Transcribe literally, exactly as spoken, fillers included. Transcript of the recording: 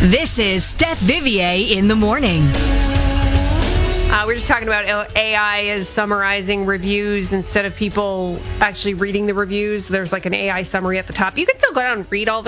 This is Steph Vivier in the morning. Uh, we're just talking about A I is summarizing reviews instead of people actually reading the reviews. There's like an A I summary at the top. You can still go down and read all the